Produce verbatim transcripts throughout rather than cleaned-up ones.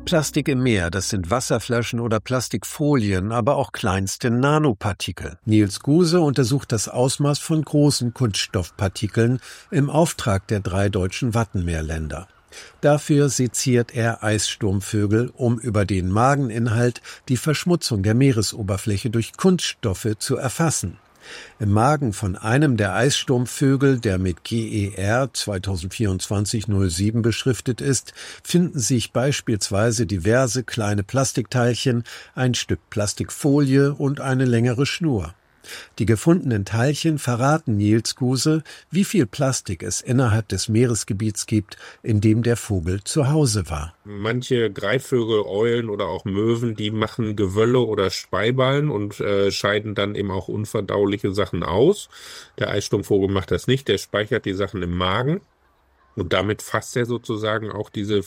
Plastik im Meer, das sind Wasserflaschen oder Plastikfolien, aber auch kleinste Nanopartikel. Niels Guse untersucht das Ausmaß von großen Kunststoffpartikeln im Auftrag der drei deutschen Wattenmeerländer. Dafür seziert er Eissturmvögel, um über den Mageninhalt die Verschmutzung der Meeresoberfläche durch Kunststoffe zu erfassen. Im Magen von einem der Eissturmvögel, der mit G E R zwanzig vierundzwanzig null sieben beschriftet ist, finden sich beispielsweise diverse kleine Plastikteilchen, ein Stück Plastikfolie und eine längere Schnur. Die gefundenen Teilchen verraten Niels Guse, wie viel Plastik es innerhalb des Meeresgebiets gibt, in dem der Vogel zu Hause war. Manche Greifvögel, Eulen oder auch Möwen, die machen Gewölle oder Speiballen und äh, scheiden dann eben auch unverdauliche Sachen aus. Der Eissturmvogel macht das nicht, der speichert die Sachen im Magen. Und damit fasst er sozusagen auch diese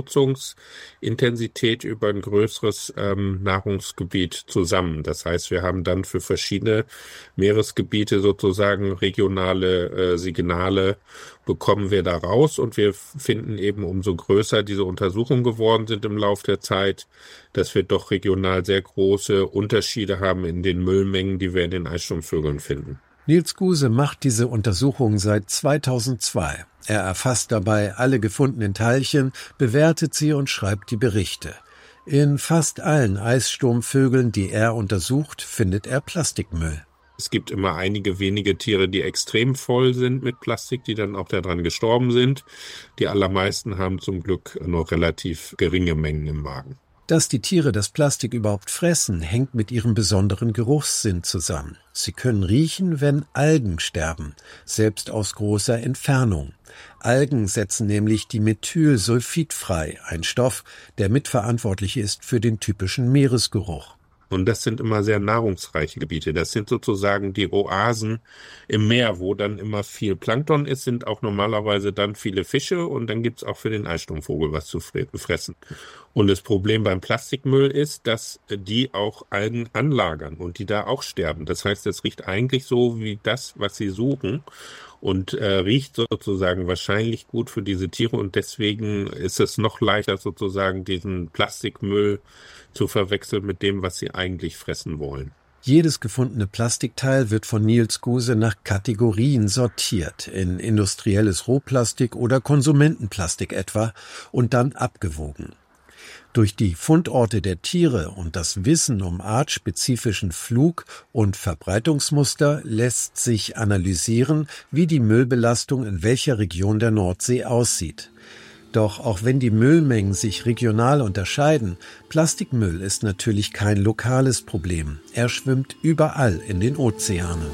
Verschmutzungsintensität über ein größeres ähm, Nahrungsgebiet zusammen. Das heißt, wir haben dann für verschiedene Meeresgebiete sozusagen regionale äh, Signale, bekommen wir da raus. Und wir finden eben, umso größer diese Untersuchungen geworden sind im Laufe der Zeit, dass wir doch regional sehr große Unterschiede haben in den Müllmengen, die wir in den Eissturmvögeln finden. Niels Guse macht diese Untersuchung seit zweitausendzwei. Er erfasst dabei alle gefundenen Teilchen, bewertet sie und schreibt die Berichte. In fast allen Eissturmvögeln, die er untersucht, findet er Plastikmüll. Es gibt immer einige wenige Tiere, die extrem voll sind mit Plastik, die dann auch daran gestorben sind. Die allermeisten haben zum Glück nur relativ geringe Mengen im Magen. Dass die Tiere das Plastik überhaupt fressen, hängt mit ihrem besonderen Geruchssinn zusammen. Sie können riechen, wenn Algen sterben, selbst aus großer Entfernung. Algen setzen nämlich Dimethylsulfid frei, ein Stoff, der mitverantwortlich ist für den typischen Meeresgeruch. Und das sind immer sehr nahrungsreiche Gebiete. Das sind sozusagen die Oasen im Meer, wo dann immer viel Plankton ist, sind auch normalerweise dann viele Fische und dann gibt's auch für den Eissturmvogel was zu fressen. Und das Problem beim Plastikmüll ist, dass die auch Algen anlagern und die da auch sterben. Das heißt, es riecht eigentlich so wie das, was sie suchen. Und äh, riecht sozusagen wahrscheinlich gut für diese Tiere und deswegen ist es noch leichter sozusagen diesen Plastikmüll zu verwechseln mit dem, was sie eigentlich fressen wollen. Jedes gefundene Plastikteil wird von Niels Guse nach Kategorien sortiert, in industrielles Rohplastik oder Konsumentenplastik etwa, und dann abgewogen. Durch die Fundorte der Tiere und das Wissen um artspezifischen Flug- und Verbreitungsmuster lässt sich analysieren, wie die Müllbelastung in welcher Region der Nordsee aussieht. Doch auch wenn die Müllmengen sich regional unterscheiden, Plastikmüll ist natürlich kein lokales Problem. Er schwimmt überall in den Ozeanen.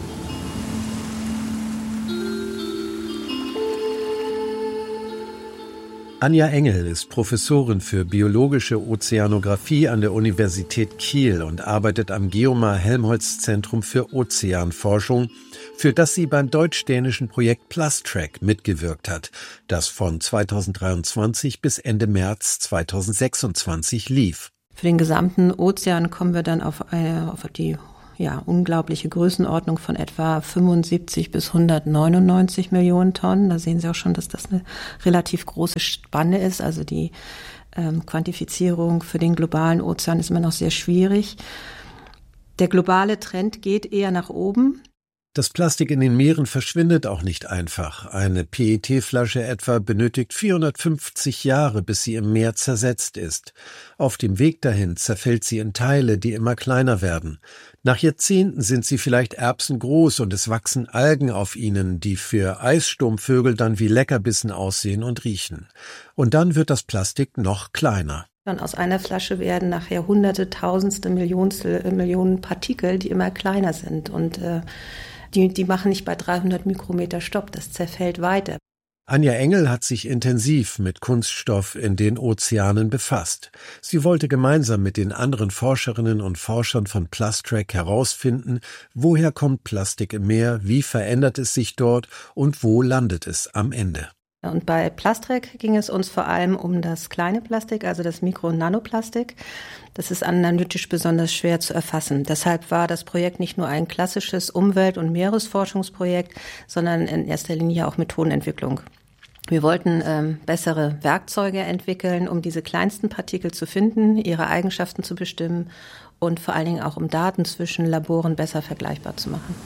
Anja Engel ist Professorin für biologische Ozeanographie an der Universität Kiel und arbeitet am Geomar-Helmholtz-Zentrum für Ozeanforschung, für das sie beim deutsch-dänischen Projekt Plustrack mitgewirkt hat, das von zweitausenddreiundzwanzig bis Ende März zweitausendsechsundzwanzig lief. Für den gesamten Ozean kommen wir dann auf, eine, auf die ja, unglaubliche Größenordnung von etwa fünfundsiebzig bis hundertneunundneunzig Millionen Tonnen. Da sehen Sie auch schon, dass das eine relativ große Spanne ist. Also die ähm, Quantifizierung für den globalen Ozean ist immer noch sehr schwierig. Der globale Trend geht eher nach oben. Das Plastik in den Meeren verschwindet auch nicht einfach. Eine P E T-Flasche etwa benötigt vierhundertfünfzig Jahre, bis sie im Meer zersetzt ist. Auf dem Weg dahin zerfällt sie in Teile, die immer kleiner werden. Nach Jahrzehnten sind sie vielleicht erbsengroß und es wachsen Algen auf ihnen, die für Eissturmvögel dann wie Leckerbissen aussehen und riechen. Und dann wird das Plastik noch kleiner. Dann aus einer Flasche werden nachher hunderte, tausendste, Millionstel, Millionen Partikel, die immer kleiner sind. Und äh, die, die machen nicht bei dreihundert Mikrometer Stopp, das zerfällt weiter. Anja Engel hat sich intensiv mit Kunststoff in den Ozeanen befasst. Sie wollte gemeinsam mit den anderen Forscherinnen und Forschern von Plustrack herausfinden, woher kommt Plastik im Meer, wie verändert es sich dort und wo landet es am Ende. Und bei Plustrack ging es uns vor allem um das kleine Plastik, also das Mikro- und Nanoplastik. Das ist analytisch besonders schwer zu erfassen. Deshalb war das Projekt nicht nur ein klassisches Umwelt- und Meeresforschungsprojekt, sondern in erster Linie auch Methodenentwicklung. Wir wollten ähm, bessere Werkzeuge entwickeln, um diese kleinsten Partikel zu finden, ihre Eigenschaften zu bestimmen und vor allen Dingen auch um Daten zwischen Laboren besser vergleichbar zu machen.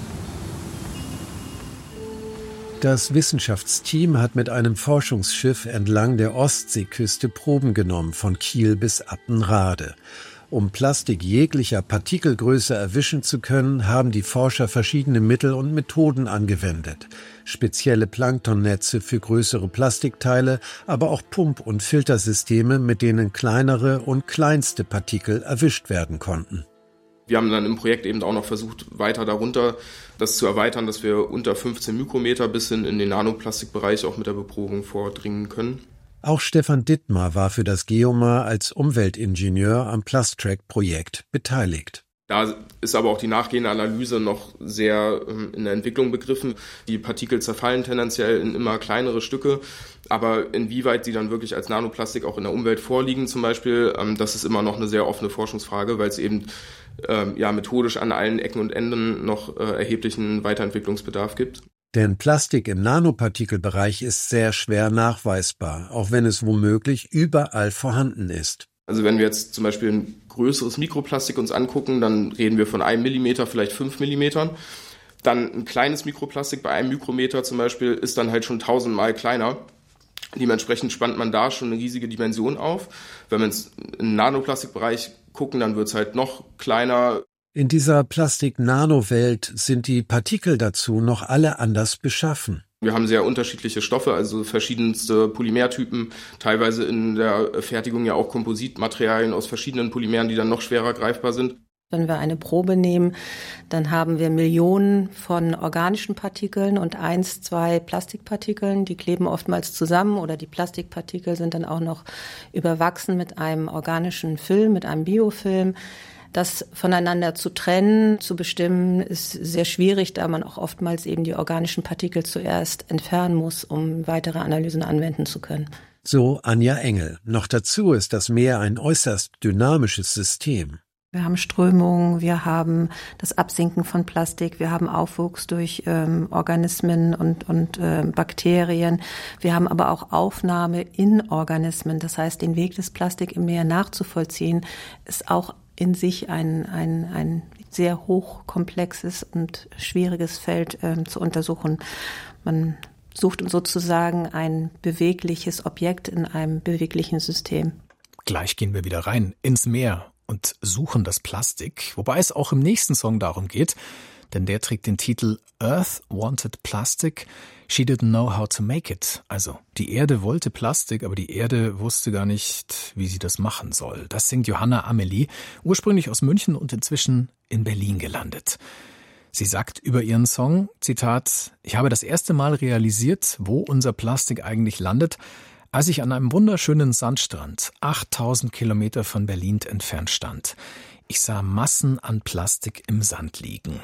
Das Wissenschaftsteam hat mit einem Forschungsschiff entlang der Ostseeküste Proben genommen, von Kiel bis Appenrade. Um Plastik jeglicher Partikelgröße erwischen zu können, haben die Forscher verschiedene Mittel und Methoden angewendet. Spezielle Planktonnetze für größere Plastikteile, aber auch Pump- und Filtersysteme, mit denen kleinere und kleinste Partikel erwischt werden konnten. Wir haben dann im Projekt eben auch noch versucht, weiter darunter das zu erweitern, dass wir unter fünfzehn Mikrometer bis hin in den Nanoplastikbereich auch mit der Beprobung vordringen können. Auch Stefan Dittmar war für das GEOMAR als Umweltingenieur am Plustrack-Projekt beteiligt. Da ist aber auch die nachgehende Analyse noch sehr in der Entwicklung begriffen. Die Partikel zerfallen tendenziell in immer kleinere Stücke, aber inwieweit sie dann wirklich als Nanoplastik auch in der Umwelt vorliegen zum Beispiel, das ist immer noch eine sehr offene Forschungsfrage, weil es eben ja methodisch an allen Ecken und Enden noch erheblichen Weiterentwicklungsbedarf gibt. Denn Plastik im Nanopartikelbereich ist sehr schwer nachweisbar, auch wenn es womöglich überall vorhanden ist. Also wenn wir jetzt zum Beispiel ein größeres Mikroplastik uns angucken, dann reden wir von einem Millimeter, vielleicht fünf Millimetern. Dann ein kleines Mikroplastik bei einem Mikrometer zum Beispiel ist dann halt schon tausendmal kleiner. Dementsprechend spannt man da schon eine riesige Dimension auf. Wenn wir ins Nanoplastikbereich gucken, dann wird es halt noch kleiner. In dieser Plastik-Nano-Welt sind die Partikel dazu noch alle anders beschaffen. Wir haben sehr unterschiedliche Stoffe, also verschiedenste Polymertypen, teilweise in der Fertigung ja auch Kompositmaterialien aus verschiedenen Polymeren, die dann noch schwerer greifbar sind. Wenn wir eine Probe nehmen, dann haben wir Millionen von organischen Partikeln und eins, zwei Plastikpartikeln, die kleben oftmals zusammen oder die Plastikpartikel sind dann auch noch überwachsen mit einem organischen Film, mit einem Biofilm. Das voneinander zu trennen, zu bestimmen, ist sehr schwierig, da man auch oftmals eben die organischen Partikel zuerst entfernen muss, um weitere Analysen anwenden zu können. So Anja Engel. Noch dazu ist das Meer ein äußerst dynamisches System. Wir haben Strömungen, wir haben das Absinken von Plastik, wir haben Aufwuchs durch ähm, Organismen und, und äh, Bakterien. Wir haben aber auch Aufnahme in Organismen. Das heißt, den Weg des Plastik im Meer nachzuvollziehen, ist auch in sich ein, ein, ein sehr hochkomplexes und schwieriges Feld äh, zu untersuchen. Man sucht sozusagen ein bewegliches Objekt in einem beweglichen System. Gleich gehen wir wieder rein ins Meer und suchen das Plastik, wobei es auch im nächsten Song darum geht, denn der trägt den Titel Earth Wanted Plastic, She Didn't Know How to Make It. Also die Erde wollte Plastik, aber die Erde wusste gar nicht, wie sie das machen soll. Das singt Johanna Amelie, ursprünglich aus München und inzwischen in Berlin gelandet. Sie sagt über ihren Song, Zitat, ich habe das erste Mal realisiert, wo unser Plastik eigentlich landet, als ich an einem wunderschönen Sandstrand, achttausend Kilometer von Berlin entfernt stand. Ich sah Massen an Plastik im Sand liegen.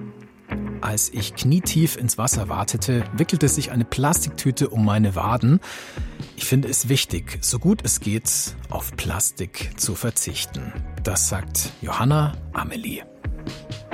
Als ich knietief ins Wasser watete, wickelte sich eine Plastiktüte um meine Waden. Ich finde es wichtig, so gut es geht, auf Plastik zu verzichten. Das sagt Johanna Amelie.